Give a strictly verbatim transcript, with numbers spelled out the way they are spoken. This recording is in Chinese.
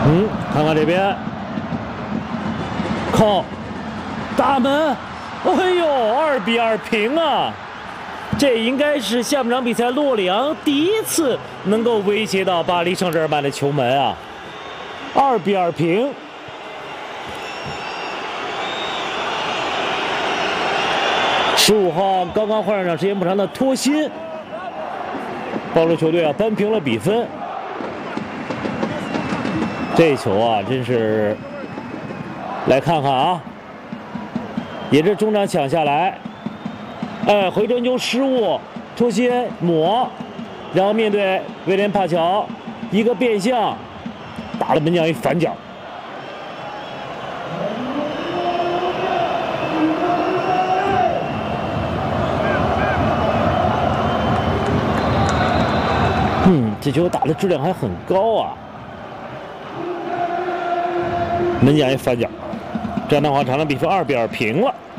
嗯，看看这边，靠，大门，哎呦，二比二平啊！这应该是下半场比赛洛里昂第一次能够威胁到巴黎圣日耳曼的球门啊，二比二平。十五号刚刚换上场时间不长的托辛，帮助球队啊扳平了比分。这球啊，真是来看看啊，也是中场抢下来，哎，回传球失误，托辛抹，然后面对威廉帕乔，一个变向，打了门将一反脚。嗯，这球打的质量还很高啊。门将一反脚，这样的话，场上比分二比二平了。